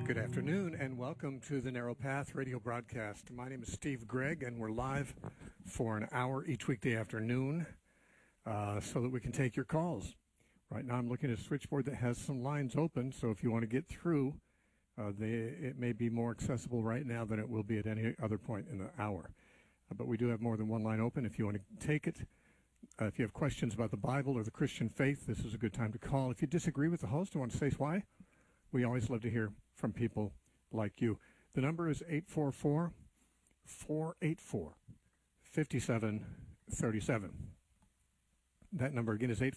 Good afternoon and welcome to the Narrow Path radio broadcast. My name is Steve Gregg and we're live for an hour each weekday afternoon so that we can take your calls. Right now I'm looking at a switchboard that has some lines open, so if you want to get through, it may be more accessible right now than it will be at any other point in the hour. But we do have more than one line open if you want to take it. If you have questions about the Bible or the Christian faith, this is a good time to call. If you disagree with the host and want to say why, we always love to hear from people like you. The number is 844-484-5737. That number again is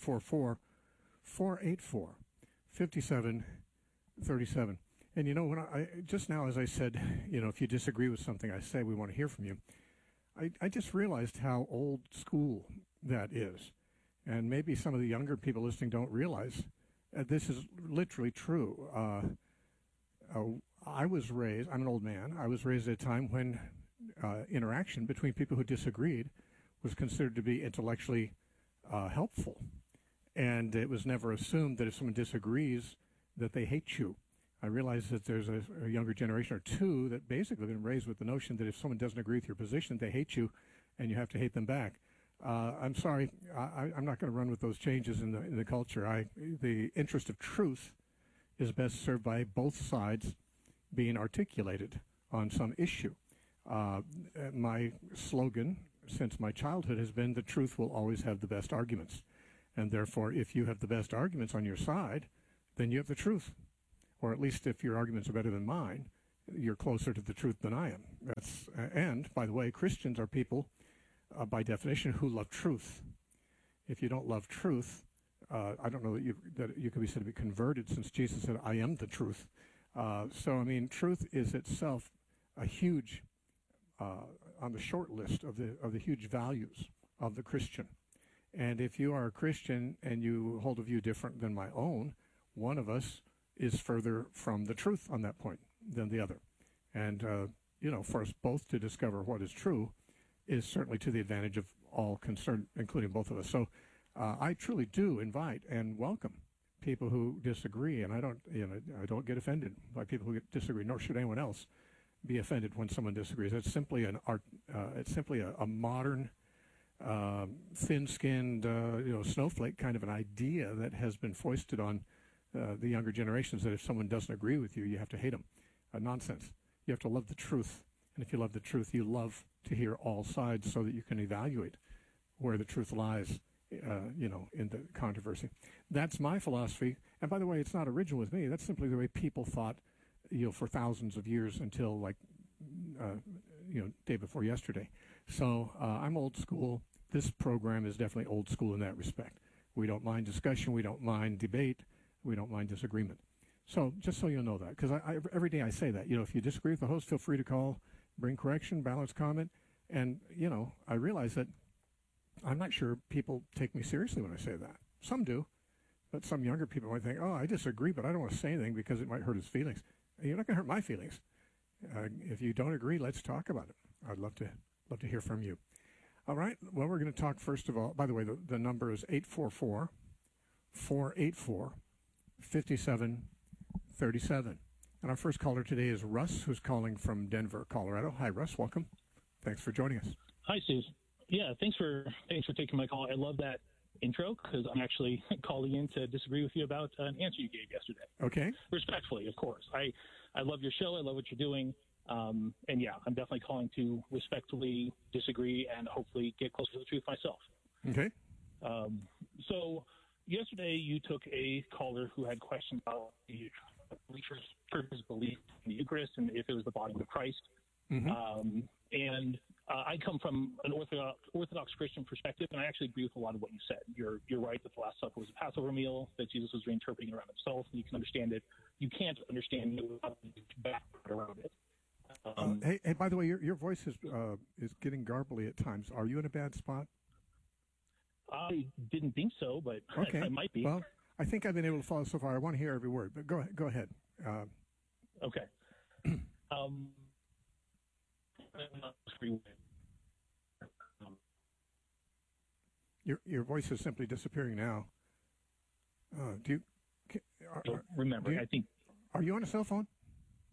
844-484-5737. And you know, when I just now, as I said, you know, if you disagree with something I say, we want to hear from you. I just realized how old school that is. And maybe some of the younger people listening don't realize this is literally true. I was raised, I'm an old man, I was raised at a time when interaction between people who disagreed was considered to be intellectually helpful. And it was never assumed that if someone disagrees that they hate you. I realize that there's a younger generation or two that basically have been raised with the notion that if someone doesn't agree with your position, they hate you and you have to hate them back. I'm sorry, I'm not going to run with those changes in the culture. The interest of truth is best served by both sides being articulated on some issue. My slogan since my childhood has been the truth will always have the best arguments. And therefore, if you have the best arguments on your side, then you have the truth. Or at least if your arguments are better than mine, you're closer to the truth than I am. And, by the way, Christians are people, by definition, who love truth. If you don't love truth, I don't know that you could be said to be converted, since Jesus said, I am the truth. So, I mean, truth is itself a huge, on the short list of the huge values of the Christian. And if you are a Christian and you hold a view different than my own, one of us is further from the truth on that point than the other. And, you know, for us both to discover what is true is certainly to the advantage of all concerned, including both of us. So I truly do invite and welcome people who disagree, and I don't get offended by people who disagree, nor should anyone else be offended when someone disagrees. It's simply it's simply a modern, thin-skinned, snowflake kind of an idea that has been foisted on the younger generations, that if someone doesn't agree with you, you have to hate them. Nonsense. You have to love the truth. And if you love the truth, you love to hear all sides so that you can evaluate where the truth lies, in the controversy. That's my philosophy. And by the way, it's not original with me. That's simply the way people thought, for thousands of years until day before yesterday. So I'm old school. This program is definitely old school in that respect. We don't mind discussion. We don't mind debate. We don't mind disagreement. So just so you'll know that, because every day I say that, if you disagree with the host, feel free to call, bring correction, balanced comment. And, I realize that I'm not sure people take me seriously when I say that. Some do, but some younger people might think, oh, I disagree, but I don't want to say anything because it might hurt his feelings. You're not going to hurt my feelings. If you don't agree, let's talk about it. I'd love to hear from you. All right. Well, we're going to talk first of all. By the way, the number is 844-484-5737. And our first caller today is Russ, who's calling from Denver, Colorado. Hi, Russ. Welcome. Thanks for joining us. Hi, Steve. Yeah, thanks for taking my call. I love that intro because I'm actually calling in to disagree with you about an answer you gave yesterday. Okay. Respectfully, of course. I love your show. I love what you're doing. And yeah, I'm definitely calling to respectfully disagree and hopefully get closer to the truth myself. Okay. So yesterday you took a caller who had questions about the church's belief in the Eucharist and if it was the body of Christ. Mm-hmm. And I come from an Orthodox Christian perspective, and I actually agree with a lot of what you said. You're right that the Last Supper was a Passover meal, that Jesus was reinterpreting around himself, and you can understand it. You can't understand it without the background around it. Hey, by the way, your voice is getting garbly at times. Are you in a bad spot? I didn't think so, but okay. I might be. Well, I think I've been able to follow so far. I want to hear every word, but go ahead. Okay. Your voice is simply disappearing now. Remember, I think. Are you on a cell phone?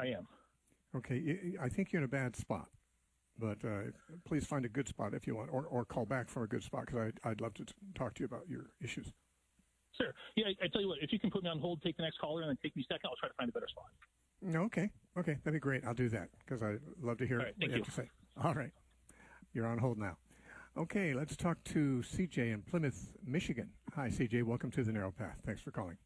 I am. Okay, I think you're in a bad spot, but please find a good spot if you want, or call back from a good spot, because I'd love to talk to you about your issues. Sure. Yeah, I tell you what, if you can put me on hold, take the next caller, and then take me second, I'll try to find a better spot. Okay, that'd be great. I'll do that, because I'd love to hear what you have to say. All right, you're on hold now. Okay, let's talk to CJ in Plymouth, Michigan. Hi, CJ. Welcome to the Narrow Path. Thanks for calling.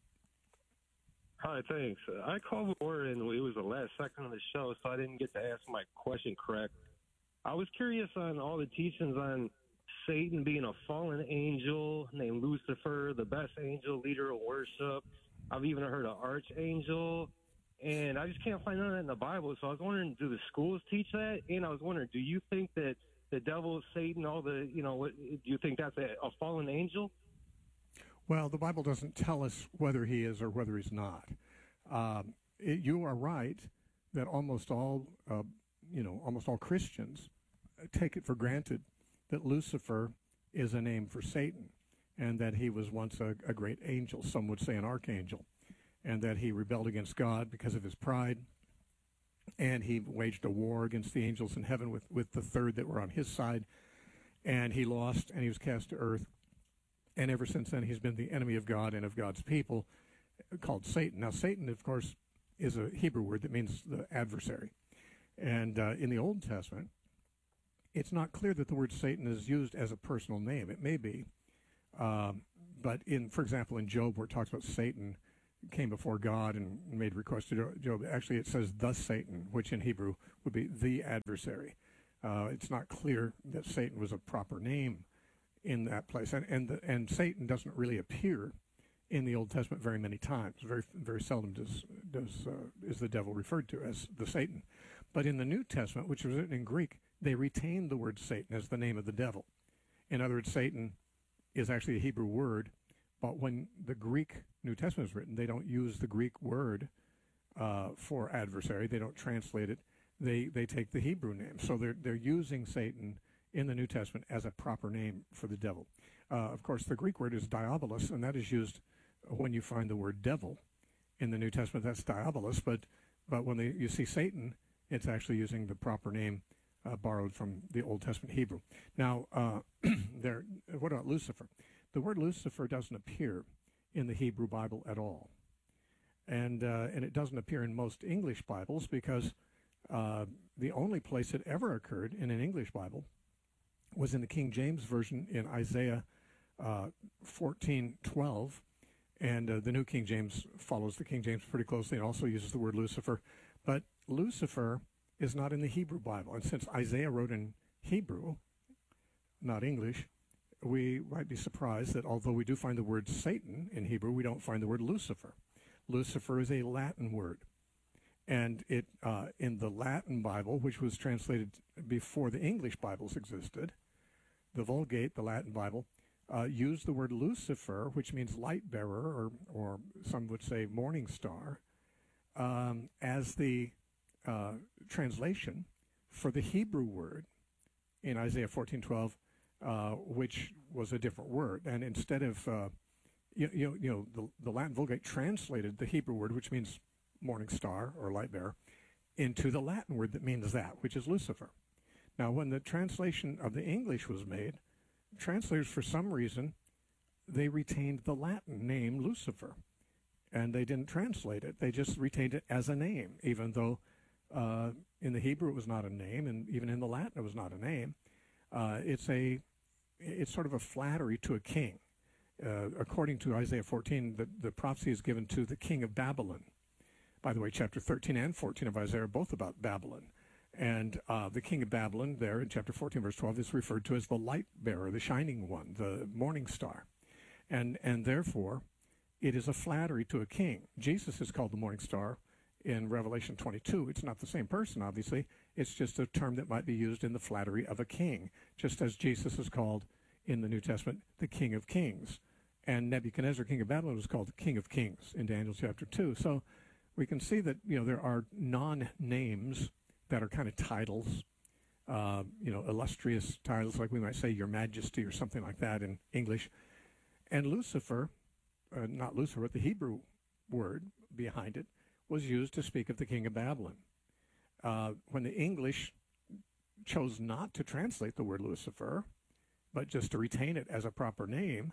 Hi, thanks. I called before, and it was the last second of the show, so I didn't get to ask my question correct. I was curious on all the teachings on Satan being a fallen angel named Lucifer, the best angel, leader of worship. I've even heard of archangel, and I just can't find none of that in the Bible. So I was wondering, do the schools teach that? And I was wondering, do you think that the devil, Satan, all the, do you think that's a fallen angel? Well, the Bible doesn't tell us whether he is or whether he's not. You are right that almost all Christians take it for granted that Lucifer is a name for Satan, and that he was once a great angel, some would say an archangel, and that he rebelled against God because of his pride, and he waged a war against the angels in heaven with the third that were on his side, and he lost, and he was cast to earth. And ever since then, he's been the enemy of God and of God's people, called Satan. Now, Satan, of course, is a Hebrew word that means the adversary. And in the Old Testament, it's not clear that the word Satan is used as a personal name. It may be. But, for example, in Job, where it talks about Satan came before God and made request to Job, actually it says the Satan, which in Hebrew would be the adversary. It's not clear that Satan was a proper name in that place, and Satan doesn't really appear in the Old Testament very many times. Very very seldom is the devil referred to as the Satan. But in the New Testament, which was written in Greek, they retained the word Satan as the name of the devil. In other words, Satan is actually a Hebrew word, but when the Greek New Testament is written, they don't use the Greek word for adversary. They don't translate it. They take the Hebrew name. So they're using Satan in the New Testament as a proper name for the devil. Of course, the Greek word is diabolos, and that is used when you find the word devil in the New Testament. That's diabolos, but when you see Satan, it's actually using the proper name borrowed from the Old Testament Hebrew. Now, what about Lucifer? The word Lucifer doesn't appear in the Hebrew Bible at all, and it doesn't appear in most English Bibles, because the only place it ever occurred in an English Bible was in the King James Version in Isaiah 14:12, and the New King James follows the King James pretty closely and also uses the word Lucifer. But Lucifer is not in the Hebrew Bible, and since Isaiah wrote in Hebrew, not English, we might be surprised that although we do find the word Satan in Hebrew, we don't find the word Lucifer. Lucifer is a Latin word. And it in the Latin Bible, which was translated before the English Bibles existed, the Vulgate, the Latin Bible, used the word Lucifer, which means light bearer, or some would say morning star, as the translation for the Hebrew word in Isaiah 14:12, which was a different word. And instead of the Latin Vulgate translated the Hebrew word, which means morning star or light bearer, into the Latin word that means that, which is Lucifer. Now, when the translation of the English was made, translators, for some reason, they retained the Latin name Lucifer, and they didn't translate it. They just retained it as a name, even though in the Hebrew it was not a name, and even in the Latin it was not a name. It's sort of a flattery to a king. According to Isaiah 14, the prophecy is given to the king of Babylon. By the way, chapter 13 and 14 of Isaiah are both about Babylon. And the king of Babylon there in chapter 14, verse 12, is referred to as the light bearer, the shining one, the morning star. And therefore, it is a flattery to a king. Jesus is called the morning star in Revelation 22. It's not the same person, obviously. It's just a term that might be used in the flattery of a king, just as Jesus is called in the New Testament the King of Kings. And Nebuchadnezzar, king of Babylon, was called the King of Kings in Daniel chapter 2. So we can see that, there are non-names that are kind of titles, illustrious titles, like we might say Your Majesty or something like that in English. And Lucifer, not Lucifer, but the Hebrew word behind it, was used to speak of the king of Babylon. When the English chose not to translate the word Lucifer, but just to retain it as a proper name,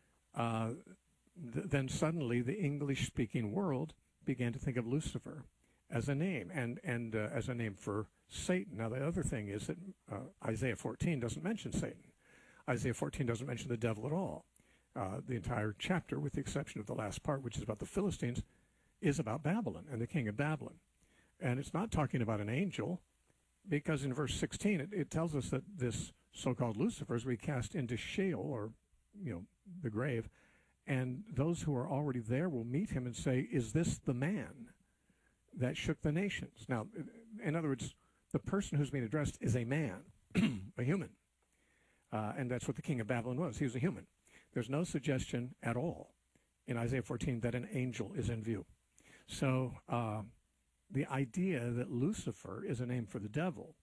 then suddenly the English-speaking world began to think of Lucifer as a name, and as a name for Satan. Now, the other thing is that Isaiah 14 doesn't mention Satan. Isaiah 14 doesn't mention the devil at all. The entire chapter, with the exception of the last part, which is about the Philistines, is about Babylon and the king of Babylon. And it's not talking about an angel, because in verse 16 it tells us that this so-called Lucifer is recast into Sheol, or the grave, and those who are already there will meet him and say, "Is this the man that shook the nations?" Now, in other words, the person who's being addressed is a man, a human. And that's what the king of Babylon was. He was a human. There's no suggestion at all in Isaiah 14 that an angel is in view. So the idea that Lucifer is a name for the devil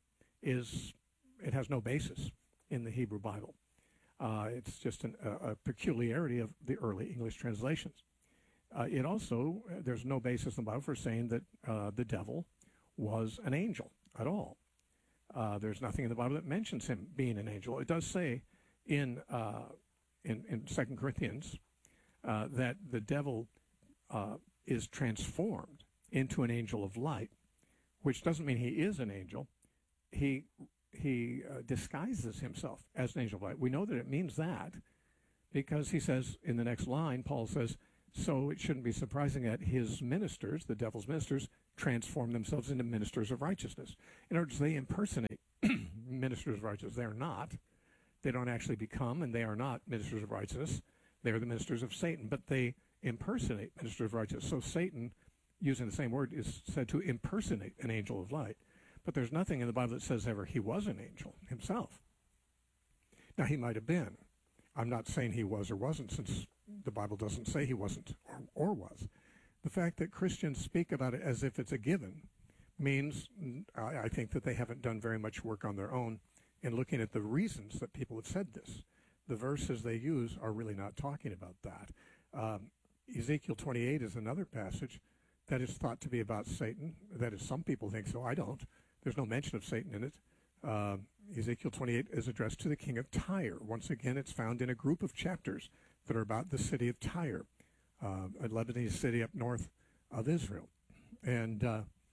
it has no basis in the Hebrew Bible. It's just a peculiarity of the early English translations. It also, there's no basis in the Bible for saying that the devil was an angel at all. There's nothing in the Bible that mentions him being an angel. It does say in 2 Corinthians that the devil is transformed into an angel of light, which doesn't mean he is an angel. He disguises himself as an angel of light. We know that it means that because he says in the next line, Paul says, so it shouldn't be surprising that his ministers, the devil's ministers, transform themselves into ministers of righteousness. In other words, they impersonate ministers of righteousness. They're not. They don't actually become, and they are not ministers of righteousness. They're the ministers of Satan, but they impersonate ministers of righteousness. So Satan, using the same word, is said to impersonate an angel of light. But there's nothing in the Bible that says ever he was an angel himself. Now, he might have been. I'm not saying he was or wasn't, since the Bible doesn't say he wasn't or was. The fact that Christians speak about it as if it's a given means, I think, that they haven't done very much work on their own in looking at the reasons that people have said this. The verses they use are really not talking about that. Ezekiel 28 is another passage that is thought to be about Satan. That is, some people think so. I don't. There's no mention of Satan in it. Ezekiel 28 is addressed to the king of Tyre. Once again, it's found in a group of chapters that are about the city of Tyre, a Lebanese city up north of Israel. And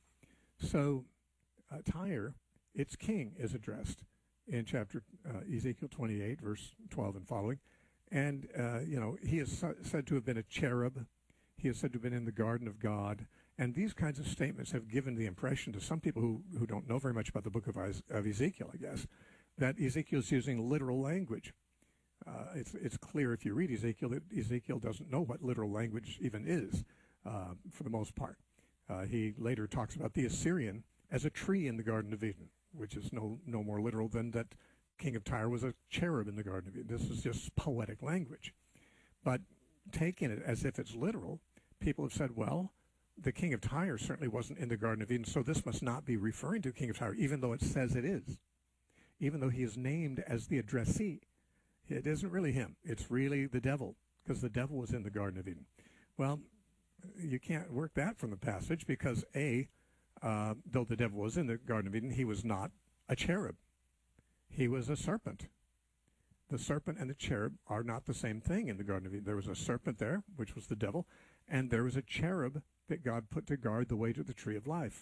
so Tyre, its king, is addressed in chapter Ezekiel 28, verse 12 and following. And, he is said to have been a cherub. He is said to have been in the garden of God. And these kinds of statements have given the impression to some people who don't know very much about the book of Ezekiel, I guess, that Ezekiel is using literal language. It's clear if you read Ezekiel that Ezekiel doesn't know what literal language even is, for the most part. He later talks about the Assyrian as a tree in the Garden of Eden, which is no more literal than that king of Tyre was a cherub in the Garden of Eden. This is just poetic language. But taking it as if it's literal, people have said, well, the king of Tyre certainly wasn't in the Garden of Eden, so this must not be referring to king of Tyre, even though it says it is. Even though he is named as the addressee. It isn't really him. It's really the devil, because the devil was in the Garden of Eden. Well, you can't work that from the passage because, though the devil was in the Garden of Eden, he was not a cherub. He was a serpent. The serpent and the cherub are not the same thing in the Garden of Eden. There was a serpent there, which was the devil, and there was a cherub that God put to guard the way to the tree of life.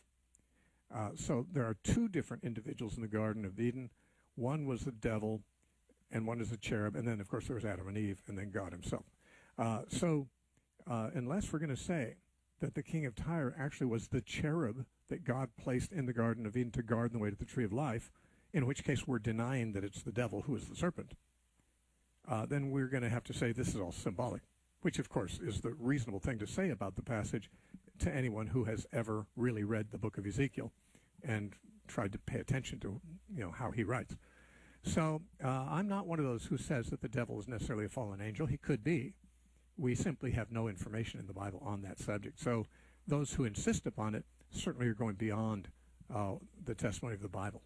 So there are two different individuals in the Garden of Eden. One was the devil, and one is the cherub, and then, of course, there was Adam and Eve, and then God himself. So unless we're going to say that the king of Tyre actually was the cherub that God placed in the Garden of Eden to guard the way to the tree of life, in which case we're denying that it's the devil who is the serpent, then we're going to have to say this is all symbolic, which, of course, is the reasonable thing to say about the passage to anyone who has ever really read the book of Ezekiel and tried to pay attention to, how he writes. So I'm not one of those who says that the devil is necessarily a fallen angel. He could be. We simply have no information in the Bible on that subject. So those who insist upon it certainly are going beyond the testimony of the Bible.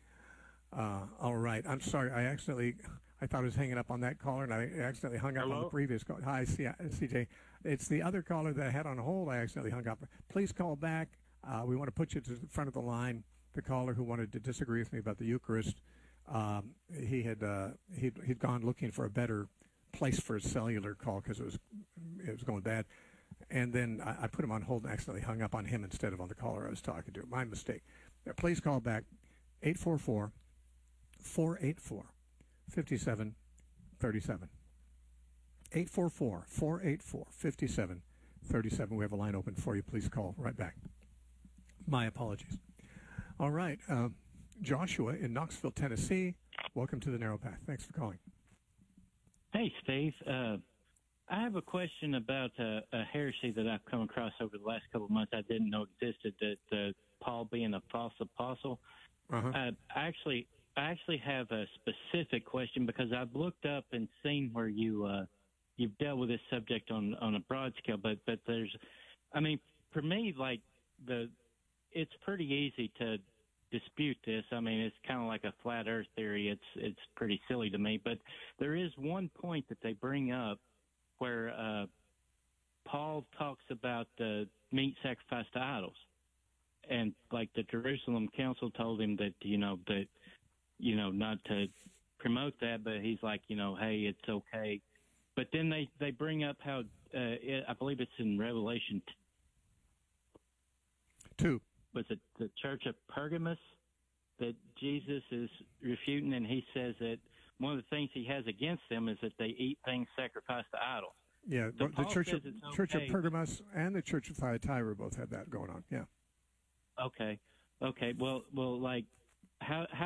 All right. I'm sorry. I thought I was hanging up on that caller, and I accidentally hung up on the previous call. Hi, CJ. It's the other caller that I had on hold. I accidentally hung up. Please call back. We want to put you to the front of the line. The caller who wanted to disagree with me about the Eucharist, he'd gone looking for a better place for a cellular call because it was going bad. And then I put him on hold and accidentally hung up on him instead of on the caller I was talking to. My mistake. Please call back 844-484-5737. 844-484-5737. We have a line open for you. Please call right back. My apologies. All right. Joshua in Knoxville, Tennessee. Welcome to the Narrow Path. Thanks for calling. Hey, Steve. I have a question about a heresy that I've come across over the last couple of months I didn't know existed, that Paul being a false apostle. I actually have a specific question because I've looked up and seen where you've dealt with this subject on a broad scale, but there's, I mean, for me, like it's pretty easy to dispute this. I mean, it's kind of like a flat earth theory. It's pretty silly to me, but there is one point that they bring up where Paul talks about meat sacrificed to idols. And like the Jerusalem Council told him that, not to promote that, but he's like, hey, it's okay. But then they bring up how, I believe it's in Revelation 2. Was it the church of Pergamos that Jesus is refuting? And he says that one of the things he has against them is that they eat things sacrificed to idols. Yeah, so the Church of Pergamos and the Church of Thyatira both had that going on. Yeah. Okay. Well, like how